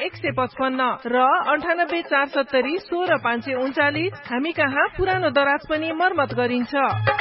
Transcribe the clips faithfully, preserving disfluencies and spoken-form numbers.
एक सय पचपन्न र अन्ठानब्बे चार सत्तरी सोह्र पाँच सय उन्चालिस। हामी कहाँ पुरानो दराज पनि मर्मत गरिन्छ।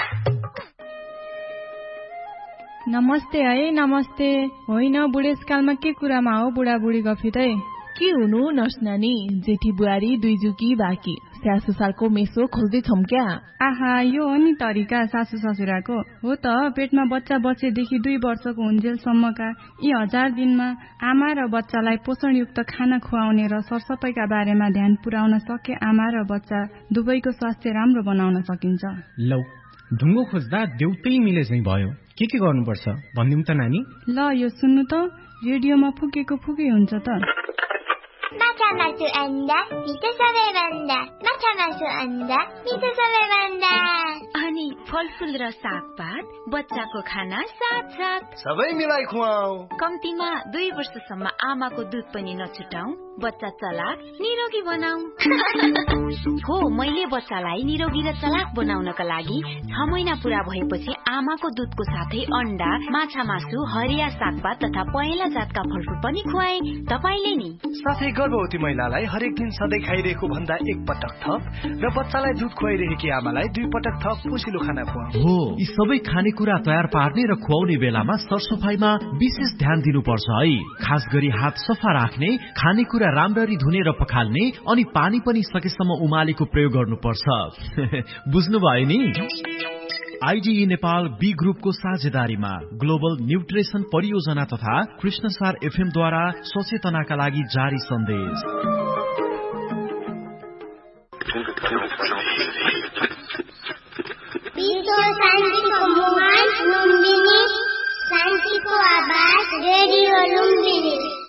नमस्ते है नमस्ते। होइन बुढेसकालमा के कुरामा हो बुढाबुढी गफिँदै? के हुनु नर्स नानी, जेठी बुहारी दुई जुकी बाँकी सासु सालको मेसो खोज्दै छौं क्या। आहा यो हो नि तरिका सासु ससुराको। हो त पेटमा बच्चा बच्चेदेखि दुई वर्षको हुन्जेलसम्मका यी हजार दिनमा आमा र बच्चालाई पोषणयुक्त खाना खुवाउने र सरसफाइका बारेमा ध्यान पुर्याउन सके आमा र बच्चा दुवैको स्वास्थ्य राम्रो बनाउन सकिन्छ। लौ ढुङ्गो खोज्दा देउतै मिले चाहिँ भयो। के के गर्नुपर्छ भनिदिउँ त नानी? ल यो सुन्नु त, रेडियोमा फुकेको फुकै हुन्छ त। माछा मासु अन्डा मिठो सबैभन्दा, माछा मासु अन्डा मिठो सबैभन्दा। अनि फलफुल र सागपात, बच्चाको खाना साथ साथ सबै मिलाई खुवाऊ। कम्तीमा दुई वर्षसम्म आमाको दुध पनि नछुटाऊ, बच्चा चलाक निरोगी बनाऊ। हो, मैले बच्चालाई निरोगी र चलाक बनाउनका लागि छ महिना पूरा भएपछि आमाको दुधको साथै अन्डा, माछा मासु, हरिया सागपात तथा पहेँला जातका फलफुल पनि खुवाए। तपाईले नि साथै गर्भवती महिलालाई हरेक दिन सधैँ खाइरहेको भन्दा एक पटक थप र बच्चालाई दुध खुवाइरहेकी आमालाई दुई पटक थप पोसिलो खाना खुवाऊ। हो, यी सबै खानेकुरा तयार पार्ने र खुवाउने बेलामा सरसफाइमा विशेष ध्यान दिनुपर्छ है। खास गरी हात सफा राख्ने, खानेकुरा राम्ररी धुने र पखाल्ने, अनि पानी पनि सकेसम्म उमालेको प्रयोग गर्नुपर्छ। बुझ्नुभयो नि? आइडिई नेपाल बी ग्रुपको साझेदारीमा ग्लोबल न्युट्रिसन परियोजना तथा कृष्णसार एफएम द्वारा सचेतनाका लागि जारी सन्देश। शान्तिको मुहान लुम्बिनी, शान्तिको आवाज रेडियो लुम्बिनी।